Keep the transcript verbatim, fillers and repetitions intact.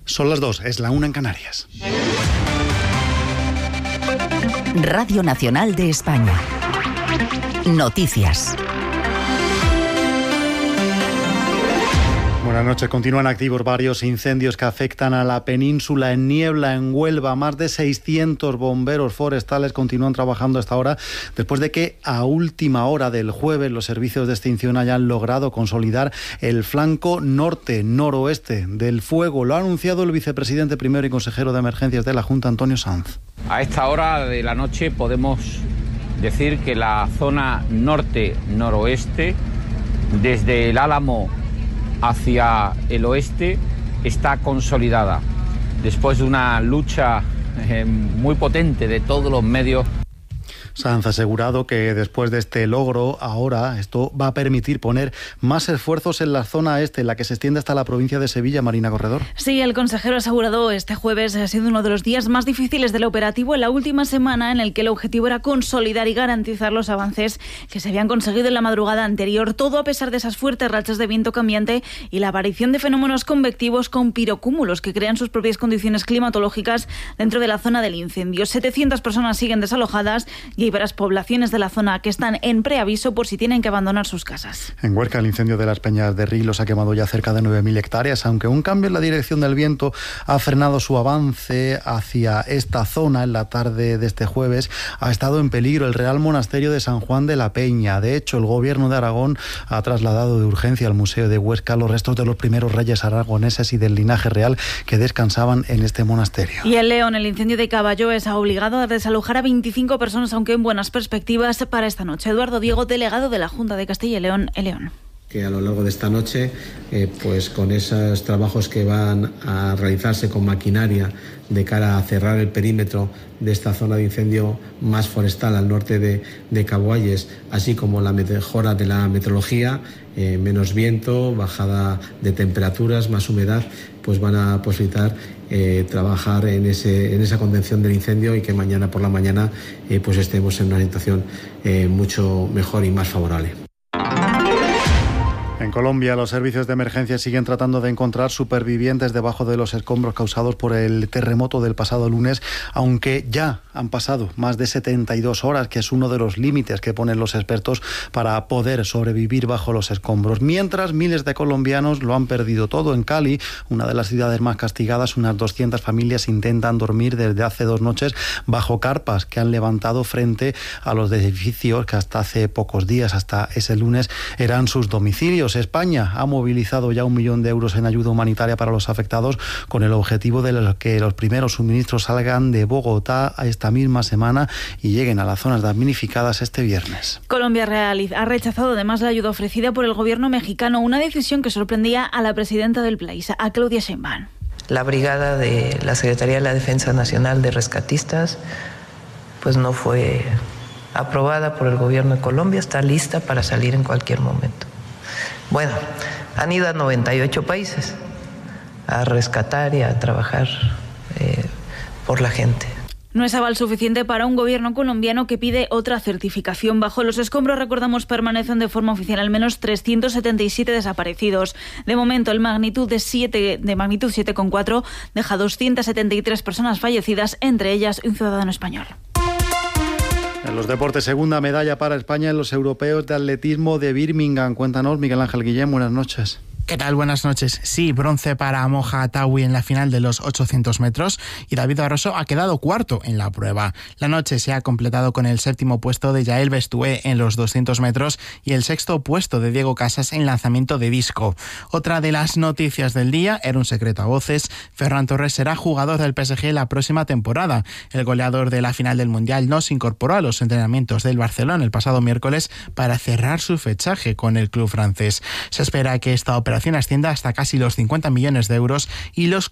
Son las dos, es la una en Canarias. Radio Nacional de España. Noticias. Buenas noches. Continúan activos varios incendios que afectan a la península. En Niebla, en Huelva, más de seiscientos bomberos forestales continúan trabajando hasta ahora, después de que a última hora del jueves los servicios de extinción hayan logrado consolidar el flanco norte-noroeste del fuego. Lo ha anunciado el vicepresidente primero y consejero de emergencias de la Junta, Antonio Sanz. A esta hora de la noche podemos decir que la zona norte-noroeste, desde el Álamo hacia el oeste, está consolidada. Después de una lucha eh, muy potente de todos los medios. Sanz ha asegurado que después de este logro, ahora esto va a permitir poner más esfuerzos en la zona este, en la que se extiende hasta la provincia de Sevilla. Marina Corredor. Sí, el consejero ha asegurado este jueves ha sido uno de los días más difíciles del operativo en la última semana, en el que el objetivo era consolidar y garantizar los avances que se habían conseguido en la madrugada anterior. Todo a pesar de esas fuertes rachas de viento cambiante y la aparición de fenómenos convectivos con pirocúmulos que crean sus propias condiciones climatológicas dentro de la zona del incendio. setecientas personas siguen desalojadas y hay varias poblaciones de la zona que están en preaviso por si tienen que abandonar sus casas. En Huerca, el incendio de las Peñas de Rilos ha quemado ya cerca de nueve mil hectáreas, aunque un cambio en la dirección del viento ha frenado su avance hacia esta zona. En la tarde de este jueves ha estado en peligro el Real Monasterio de San Juan de la Peña. De hecho, el Gobierno de Aragón ha trasladado de urgencia al Museo de Huesca los restos de los primeros reyes aragoneses y del linaje real que descansaban en este monasterio. Y en León, el incendio de Caballoes ha obligado a desalojar a veinticinco personas, aunque en buenas perspectivas para esta noche. Eduardo Diego, delegado de la Junta de Castilla y León en León. Que a lo largo de esta noche, eh, pues con esos trabajos que van a realizarse con maquinaria de cara a cerrar el perímetro de esta zona de incendio más forestal al norte de, de Caboalles, así como la mejora de la meteorología, eh, menos viento, bajada de temperaturas, más humedad, pues van a posibilitar eh, trabajar en, ese, en esa contención del incendio y que mañana por la mañana eh, pues estemos en una situación eh, mucho mejor y más favorable. En Colombia, los servicios de emergencia siguen tratando de encontrar supervivientes debajo de los escombros causados por el terremoto del pasado lunes, aunque ya han pasado más de setenta y dos horas, que es uno de los límites que ponen los expertos para poder sobrevivir bajo los escombros. Mientras, miles de colombianos lo han perdido todo. En Cali, una de las ciudades más castigadas, unas doscientas familias intentan dormir desde hace dos noches bajo carpas que han levantado frente a los edificios que hasta hace pocos días, hasta ese lunes, eran sus domicilios. España ha movilizado ya un millón de euros en ayuda humanitaria para los afectados, con el objetivo de que los primeros suministros salgan de Bogotá a esta misma semana y lleguen a las zonas damnificadas este viernes. Colombia ha rechazado además la ayuda ofrecida por el gobierno mexicano, una decisión que sorprendía a la presidenta del país, a Claudia Sheinbaum. La brigada de la Secretaría de la Defensa Nacional de Rescatistas pues no fue aprobada por el gobierno de Colombia, está lista para salir en cualquier momento. Bueno, han ido a noventa y ocho países a rescatar y a trabajar eh, por la gente. No es aval suficiente para un gobierno colombiano que pide otra certificación. Bajo los escombros, recordamos, permanecen de forma oficial al menos trescientos setenta y siete desaparecidos. De momento, el magnitud de siete de magnitud siete coma cuatro deja doscientas setenta y tres personas fallecidas, entre ellas un ciudadano español. En los deportes, segunda medalla para España en los europeos de atletismo de Birmingham. Cuéntanos, Miguel Ángel Guillén, buenas noches. ¿Qué tal? Buenas noches. Sí, bronce para Moja Atawi en la final de los ochocientos metros y David Barroso ha quedado cuarto en la prueba. La noche se ha completado con el séptimo puesto de Yael Bestué en los doscientos metros y el sexto puesto de Diego Casas en lanzamiento de disco. Otra de las noticias del día, era un secreto a voces, Ferran Torres será jugador del P S G la próxima temporada. El goleador de la final del Mundial no se incorporó a los entrenamientos del Barcelona el pasado miércoles para cerrar su fichaje con el club francés. Se espera que esta operación ascienda hasta casi los cincuenta millones de euros y los